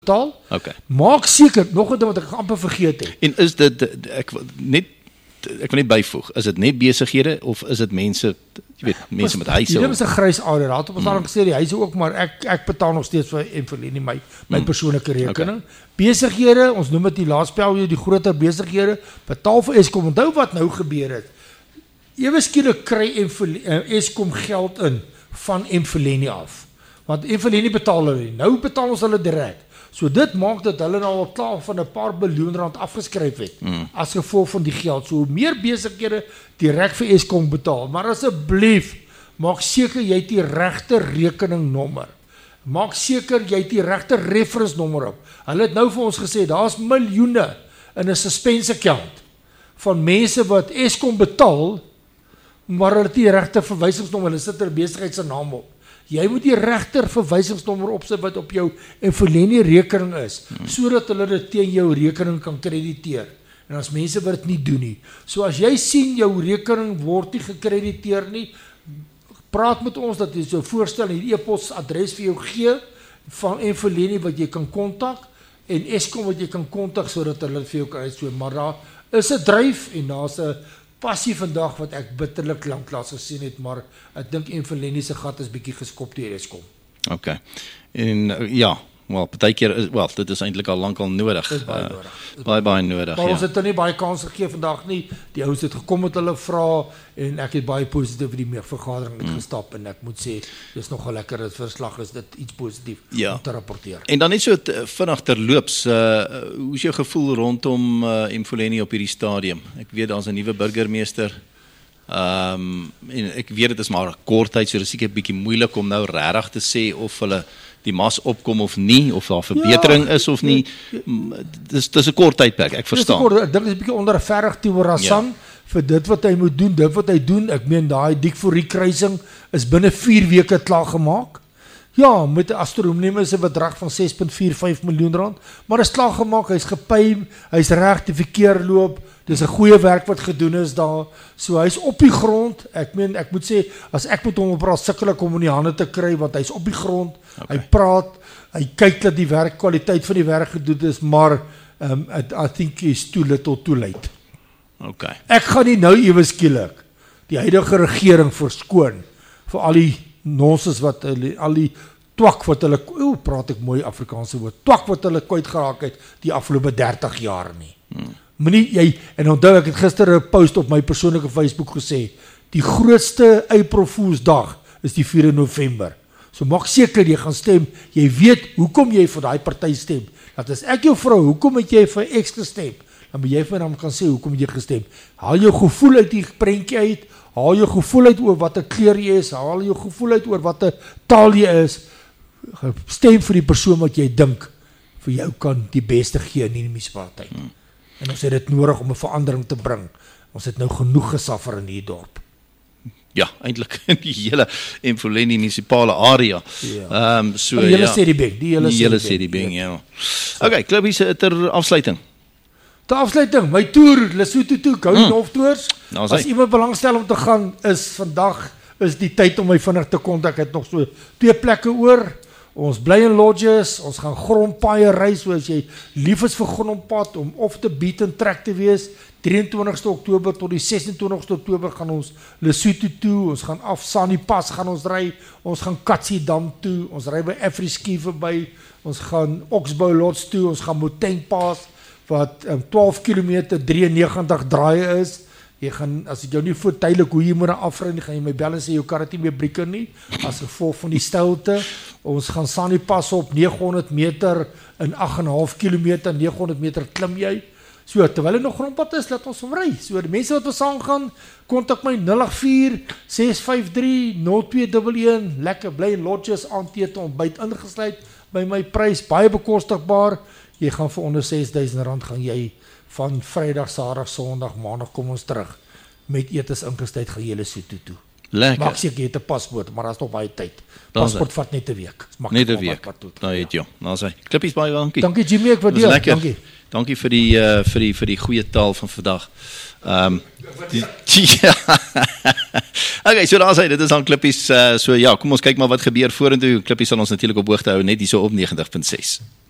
betaal. Okay. Maak seker, nog 'n ding wat ek amper vergeet het. En is dit, ek wil net byvoeg, is dit net besighede of is dit mense, jy weet, mense met huise? Dit is 'n grys area, daar het op ons al gesê die huise ook, maar ek betaal nog steeds vir Envoleni my persoonlike rekening. Okay. Besighede, ons noem dit die laatspel, die groter besighede, betaal vir Eskom. Onthou wat nou gebeur het. Ewe skielik kry Eskom geld in van Envoleni af. Want Envoleni betaal hulle nie. Nou betaal ons hulle direk. So dit maak dat hulle nou al klaar van 'n paar biljoen rand afgeskryf het as gevolg van die geld. So hoe meer besighede direk vir Eskom betaal, maar asseblief maak seker jy het die regte rekeningnommer. Maak seker jy het die regte reference nommer op. Hulle het nou vir ons gesê daar's miljoene in 'n suspense account van mense wat Eskom betaal, maar hulle het die regte verwysingsnommer, hulle sit 'n besigheid se naam op. Jy moet die regter verwysingsnommer opsit wat op jou Envoleni rekening is, sodat hulle dit teen jou rekening kan krediteer. En as mense wat dit nie doen nie. So as jy sien jou rekening word nie gekrediteer nie, praat met ons dat jy so voorstel en die e-pos adres vir jou gee van Envoleni wat jy kan kontak en Eskom wat jy kan kontak sodat hulle vir jou kan uitsoek. Maar daar is 'n dryf en daar's 'n passie vandag wat ek bitterlik lanklaas gesien het, maar ek dink Envoleni se gat is bietjie geskop deur Eskom. Okay. En ja, partykeer dit is eintlik al lankal nodig. Dit is baie nodig. Baie nodig. Maar ons het er nie baie kans gegee vandag nie. Die ouens het gekom met hulle vrae en ek het baie positief vir die vergadering uitgestap en ek moet sê dis nogal lekker dat verslag is dit iets positief om te rapporteer. En dan net so vinnig terloops, hoe is jou gevoel rondom Envoleni op hierdie stadium? Ek weet daar's 'n nuwe burgemeester. En ek weet dit is maar 'n kort tyd, so dis seker 'n bietjie moeilik om nou regtig te sê of hulle die mas opkom of nie, of daar verbetering is of nie. Dis 'n kort tydperk, ek verstaan. Ek dink dit is 'n bietjie onderverrig teenoor Hassan vir dit wat hy moet doen, dit wat hy doen. Ek meen daai Dikfourie kruising is binne 4 weke klaar gemaak. Ja, met 'n astronomiese bedrag van 6.45 miljoen rand, maar is klaar gemaak, hy's gepym, hy's reg, die verkeer loop. Dis 'n goeie werk wat gedoen is daar. So hy's op die grond. Ek meen, ek moet sê as ek met hom praat, sukkel ek om in die hande te kry want hy's op die grond. Okay. Hy praat, hy kyk dat die kwaliteit van die werk gedoen is, maar I think he's too little too late. Okay. Ek gaan nie nou ewe skielik die huidige regering verskoon vir al die nonsens wat al die twak wat hulle praat ek mooi Afrikaanse woord, twak wat hulle kwyt geraak het die afgelope 30 jaar nie. Moenie en onthou ek het gister 'n post op my persoonlike Facebook gesê, die grootste April Fool's dag is die 4 November. So maak seker jy gaan stem, jy weet hoekom jy vir daai party stem. Dat as ek jou vra, hoekom het jy vir X gestem? Dan moet jy vir hom kan sê hoekom jy gestem. Haal jou gevoel uit die prentjie uit, haal jou gevoel uit oor watter kleur jy is, haal jou gevoel uit oor watter taal jy is. Stem vir die persoon wat jy dink vir jou kan die beste gee in die munisipaliteit. En ons het dit nodig om 'n verandering te bring. Ons het nou genoeg gesaffer in hierdie dorp. Ja, eintlik in die hele Envoleni munisipale area. So die hele Sedibeng, die hele Sedibeng, ja. Okay, klubbies ter afsluiting. Ter afsluiting, my toer Lesotho toe, Golden Hoftours. As iemand belangstel om te gaan, vandag is die tyd om my vinnig te kontak. Ek het nog so 2 plekke oor. Ons bly in lodges, ons gaan grondpaaie ry, so as jy lief is vir grondpad om off the beaten track te wees, 23ste Oktober tot die 26ste Oktober gaan ons Lesotho toe, ons gaan af Sanipas gaan ons ry, ons gaan Katsiedam toe, ons ry by Afriski verby, ons gaan Oxbow Lodge toe, ons gaan Moteng Pass, wat 12 km 93 draaie is. Jy gaan, as ek jou nie voor tydelik hoe jy moet afry nie, gaan jy my bel en sê jou kar het nie meer brieke nie, as gevolg van die stilte. Ons gaan Sanipas op 900 meter in 8,5 km, 900 meter klim jy. So, terwyl hy nog grondpad is, laat ons hom ry. So, die mense wat ons saam gaan, kontak my 084-653-0211, lekker bly in lodges, aandete, ontbyt ingesluit, by my prys, baie bekostigbaar. Jy gaan vir onder R6,000 gaan jy van Vrydag, Saterdag, Sondag, Maandag kom ons terug. Met etes ingesluit gaan jy Lesotho toe. Lekker. Maak seker jy het 'n paspoort, maar daar's nog baie tyd. Paspoort vat net 'n week. Net 'n week. Nou het jy. Nou sê. Klippies baie dankie. Dankie Jimmy, ek waardeer. Dankie. Dankie vir die goeie taal van vandag. Okay, so daar sê, dit is dan Klippies, so ja, kom ons kyk maar wat gebeur vorentoe. Klippies sal ons natuurlik op hoogte hou, net hier so op 90.6.